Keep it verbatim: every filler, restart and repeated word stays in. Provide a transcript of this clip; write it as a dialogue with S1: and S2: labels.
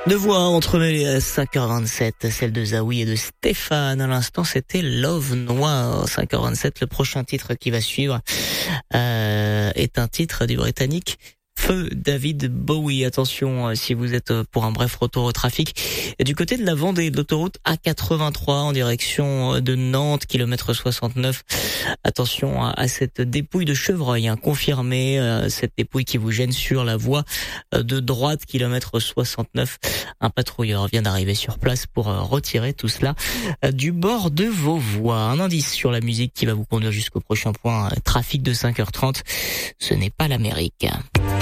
S1: Deux voix entremêlées à cinq heures vingt-sept, celle de Zawi et de Stéphane. À l'instant, c'était Love Noir. cinq heures vingt-sept, le prochain titre qui va suivre euh, est un titre du Britannique Feu David Bowie. Attention, si vous êtes pour un bref retour au trafic. Du côté de la Vendée, de l'autoroute A quatre-vingt-trois en direction de Nantes, kilomètre soixante-neuf. Attention à cette dépouille de chevreuil, hein, confirmée, euh, cette dépouille qui vous gêne sur la voie de droite, kilomètre soixante-neuf. Un patrouilleur vient d'arriver sur place pour retirer tout cela du bord de vos voies. Un indice sur la musique qui va vous conduire jusqu'au prochain point, trafic de cinq heures trente. Ce n'est pas l'Amérique.